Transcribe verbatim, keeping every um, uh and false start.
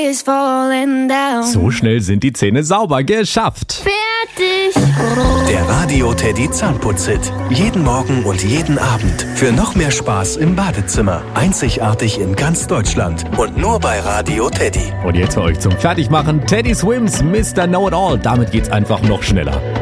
is falling down. So schnell sind die Zähne sauber. Geschafft. Fertig. Der Radio Teddy Zahnputz-Hit. Jeden Morgen und jeden Abend. Für noch mehr Spaß im Badezimmer. Einzigartig in ganz Deutschland. Und nur bei Radio Teddy. Und jetzt für euch zum Fertigmachen Teddy Swims Mister Know-It-All. Damit geht's einfach noch schneller.